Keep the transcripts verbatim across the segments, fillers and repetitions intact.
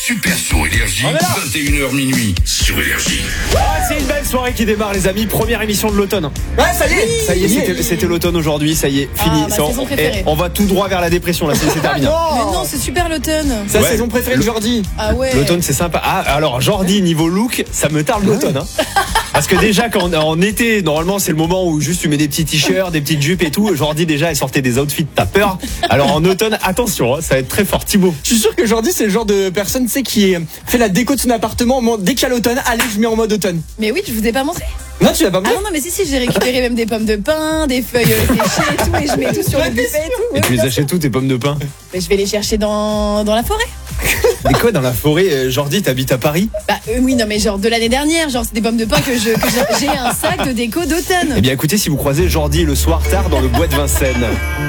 Super Show Énergie, vingt et une heures minuit sur Énergie. Ah, c'est une belle soirée qui démarre, les amis. Première émission de l'automne. Ouais, ça y est. Ça y est, c'était, c'était l'automne aujourd'hui. Ça y est, fini. Ah, ma Ça, saison on, préférée. et on va tout droit vers la dépression là. C'est, c'est terminé. Mais non, c'est super l'automne. Sa Ouais. saison préférée de Le- Jordi. Ah ouais. L'automne, c'est sympa. Ah, alors Jordi, niveau look, ça me tarde l'automne. Hein. Parce que déjà, quand en été, normalement, c'est le moment où juste tu mets des petits t-shirts, des petites jupes et tout. Jordi, déjà, elle sortait des outfits, t'as peur. Alors en automne, attention, hein, ça va être très fort. Thibaut. Je suis sûr que Jordi, c'est le genre de personne, tu sais, qui fait la déco de son appartement. Bon, dès qu'il y a l'automne, allez, je mets en mode automne. Mais oui, je vous ai pas montré. Non, tu l'as pas Ah montré. non, non, mais si, si, j'ai récupéré même des pommes de pin, des feuilles euh, séchées et tout, et je mets tout sur le buffet et tout. Et Ouais, tu les achètes où tes pommes de pain? Mais je vais les chercher dans, dans la forêt. Mais quoi, dans la forêt, euh, Jordi, t'habites à Paris? Bah euh, oui, non, mais genre de l'année dernière, genre c'est des pommes de pain que je, que j'ai- j'ai un sac de déco d'automne. Eh bien écoutez, si vous croisez Jordi le soir tard dans le bois de Vincennes,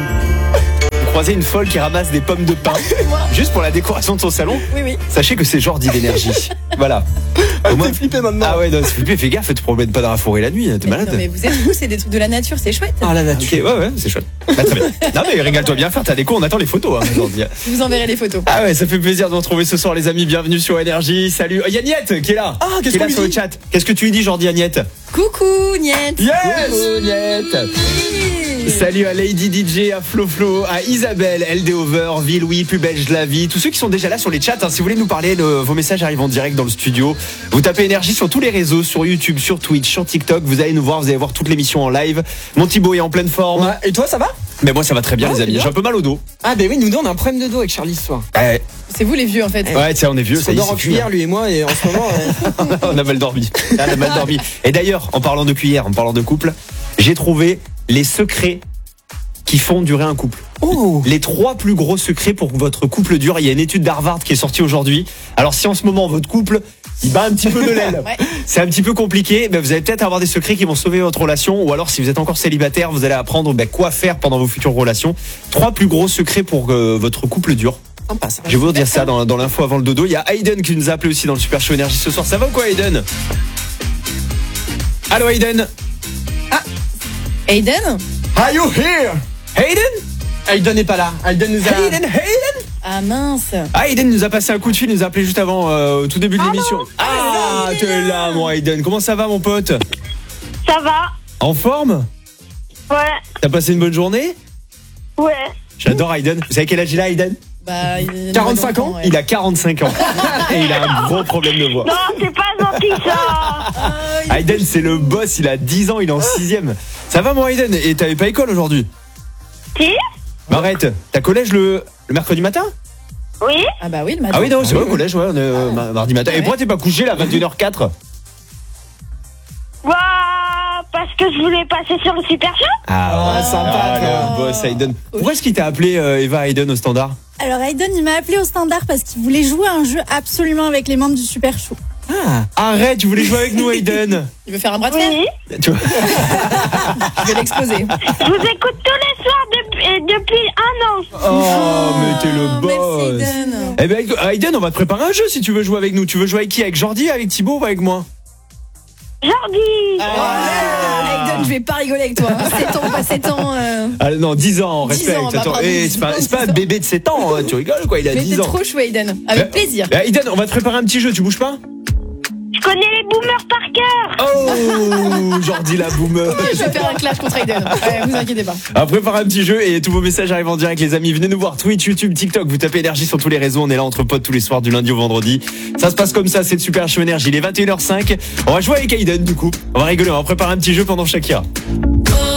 vous croisez une folle qui ramasse des pommes de pain Moi. juste pour la décoration de son salon, Oui, oui. sachez que c'est Jordi d'énergie. Voilà. Ah, Au moins- t'es flippé maintenant. Ah ouais, non, c'est flippé, fais gaffe, tu te promènes pas dans la forêt la nuit, hein, t'es Mais, malade. non, mais vous êtes fous, c'est des trucs de la nature, c'est chouette. Ah, la Ok, nature. ouais, ouais, c'est chouette. Bah, très bien. Non mais régale-toi bien, faire ta déco, on attend les photos hein, aujourd'hui. Je vous enverrai les photos. Ah ouais, ça fait plaisir de vous retrouver ce soir les amis, bienvenue sur Énergie. Salut. Oh, Yagnette qui est là. Ah, qu'est-ce qui est là qu'on lui sur le dit chat. Qu'est-ce que tu lui dis Jordi Agnette? Coucou, Niette. Yes Yagnette. Salut à Lady D J, à Flo Flo, à Isabelle, L D Over, Villouis, plus belge la vie, tous ceux qui sont déjà là sur les chats. Hein, si vous voulez nous parler, le, vos messages arrivent en direct dans le studio. Vous tapez Énergie sur tous les réseaux, sur YouTube, sur Twitch, sur TikTok. Vous allez nous voir, vous allez voir toutes l'émission en live. Mon Thibaut est en pleine forme. Ouais. Et toi, ça va? Mais moi ça va très bien Ouais, les c'est amis. bien. J'ai un peu mal au dos. Ah, ben oui, nous deux, on a un problème de dos avec Charlie ce soir. Ouais, C'est vous les vieux en fait. ouais tiens, on est vieux, ça On y est. dort en c'est cuit, hein. cuillère, lui et moi, et en ce moment. euh, On a mal dormi. On a mal dormi. Et d'ailleurs, en parlant de cuillère, en parlant de couple, j'ai trouvé les secrets qui font durer un couple. Oh. Les trois plus gros secrets pour que votre couple dure. Il y a une étude d'Harvard qui est sortie aujourd'hui. Alors si en ce moment votre couple il bat un petit peu de l'aile, Ouais. c'est un petit peu compliqué, mais vous allez peut-être avoir des secrets qui vont sauver votre relation. Ou alors si vous êtes encore célibataire, vous allez apprendre ben, quoi faire pendant vos futures relations. Trois plus gros secrets pour que votre couple dure. Sympa, ça. Je vais vous dire ça dans, dans l'info avant le dodo. Il y a Aiden qui nous a appelé aussi dans le Super Show Énergie ce soir. Ça va ou quoi Aiden? Allô Aiden? Aiden. Are you here? Aiden? Aiden n'est pas là. Aiden nous a. Aiden, Aiden? Ah mince. Ah, Aiden nous a passé un coup de fil, il nous a appelé juste avant, euh, au tout début de l'émission. Ah, t'es là, mon Aiden. Comment ça va, mon pote? Ça va? En forme? Ouais, T'as passé une bonne journée? ouais. J'adore Aiden. Vous savez quel âge il a, Aiden? Bah, il- quarante-cinq ans, ouais. Il a quarante-cinq ans. Et il a un gros problème de voix. Non, c'est pas gentil ça. Ah, il- Aiden, c'est le boss, il a dix ans, il est en sixième. Ça va, mon Aiden? Et t'avais pas école aujourd'hui? Si? Bah, arrête, t'as collège le, le mercredi matin? Oui? Ah bah oui, le matin. Ah oui, non, c'est vrai, au collège, ouais, on est, euh, ma- mardi matin. Et Ouais. pourquoi t'es pas couché là, vingt et une heures quatre? Bah, parce que je voulais passer sur le Super Show. Ah, sympa, Ah, toi. le boss Aiden. Pourquoi est-ce qu'il t'a appelé euh, Eva Aiden au standard? Alors Aiden, il m'a appelé au standard parce qu'il voulait jouer à un jeu absolument avec les membres du Super Show. Ah. Arrête, tu voulais jouer avec nous, Aiden? Il veut faire un bras de fer. Oui. Tu vois. Je vais l'exploser. Je vous écoute tous les soirs depuis, euh, depuis un an. Oh, mais t'es le Oh, boss. Merci Aiden. Eh ben, Aiden, on va te préparer un jeu si tu veux jouer avec nous. Tu veux jouer avec qui? Avec Jordi, avec Thibaut ou avec moi? Jordi. Ah, Aiden, je vais pas rigoler avec toi. sept ans, pas sept ans. Euh... Ah non, dix ans, dix respecte. ans, bah, Attends, pardon, eh, dix c'est pas, ans, c'est pas un dix ans. bébé de sept ans, hein, tu rigoles quoi, il a Mais dix t'es ans. trop chou Aiden. Avec Eh, plaisir. eh, Aiden, on va te préparer un petit jeu, tu bouges pas? Je connais les boomers par cœur. Oh, Jordi la boomer. Je vais faire un clash contre Aiden. Ouais, vous inquiétez pas. On prépare un petit jeu et tous vos messages arrivent en direct les amis. Venez nous voir Twitch, YouTube, TikTok. Vous tapez Énergie sur tous les réseaux. On est là entre potes tous les soirs du lundi au vendredi. Ça se passe comme ça, c'est le Super Show Énergie. Il est vingt et une heures cinq. On va jouer avec Aiden du coup. On va rigoler, on va préparer un petit jeu pendant Shakira.